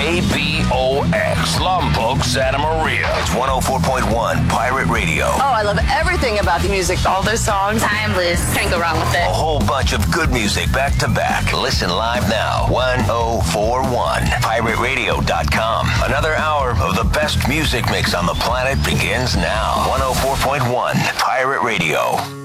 KBOX, Lombok, Santa Maria. It's 104.1 Pirate Radio. Oh, I love everything about the music. All those songs, timeless. Can't go wrong with it. A whole bunch of good music back to back. Listen live now. 1041 PirateRadio.com. Another hour of the best music mix on the planet begins now. 104.1 Pirate Radio.